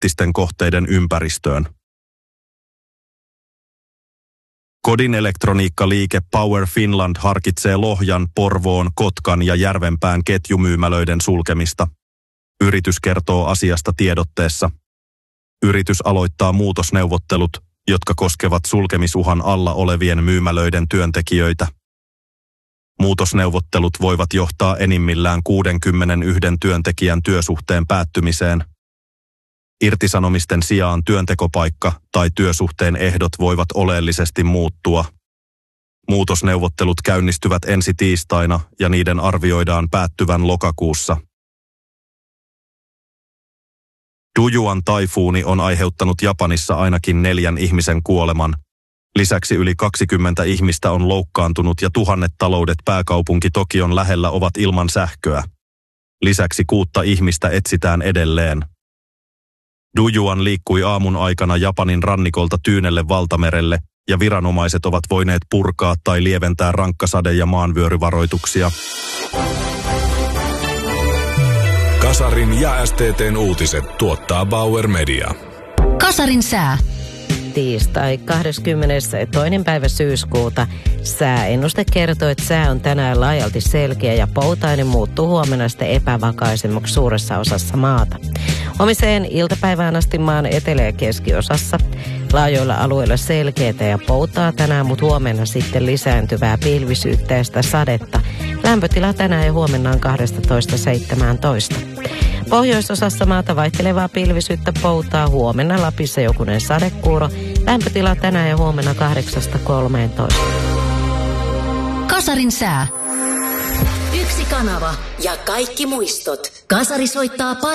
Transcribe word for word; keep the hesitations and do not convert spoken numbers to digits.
kriittisten kohteiden ympäristöön. Kodin elektroniikkaliike Power Finland harkitsee Lohjan, Porvoon, Kotkan ja Järvenpään ketjumyymälöiden sulkemista. Yritys kertoo asiasta tiedotteessa. Yritys aloittaa muutosneuvottelut, jotka koskevat sulkemisuhan alla olevien myymälöiden työntekijöitä. Muutosneuvottelut voivat johtaa enimmillään kuudenkymmenenyhden työntekijän työsuhteen päättymiseen. Irtisanomisten sijaan työntekopaikka tai työsuhteen ehdot voivat oleellisesti muuttua. Muutosneuvottelut käynnistyvät ensi tiistaina ja niiden arvioidaan päättyvän lokakuussa. Dujuan taifuuni on aiheuttanut Japanissa ainakin neljän ihmisen kuoleman. Lisäksi yli kaksikymmentä ihmistä on loukkaantunut ja tuhannet taloudet pääkaupunki Tokion lähellä ovat ilman sähköä. Lisäksi kuutta ihmistä etsitään edelleen. Dujuan liikkui aamun aikana Japanin rannikolta Tyynelle valtamerelle ja viranomaiset ovat voineet purkaa tai lieventää rankkasade- ja maanvyöryvaroituksia. Kasarin ja S T T:n uutiset tuottaa Bauer Media. Kasarin sää. Tiistai kahdeskymmenestoinen päivä syyskuuta. Sääennuste kertoo, että sää on tänään laajalti selkeä ja poutainen muuttuu huomenna sitten epävakaisemmaksi suuressa osassa maata. Huomiseen iltapäivään asti maan etelä- ja keskiosassa laajoilla alueilla selkeätä ja poutaa tänään, mutta huomenna sitten lisääntyvää pilvisyyttä ja sitä sadetta. Lämpötila tänään ja huomenna on kaksitoista seitsemäntoista. Pohjoisosassa maata vaihtelevaa pilvisyyttä poutaa, huomenna Lapissa jokunen sadekuuro. Lämpötila tänään ja huomenna kahdeksasta kolmeentoista. Kasarin sää. Yksi kanava ja kaikki muistot. Kasari soittaa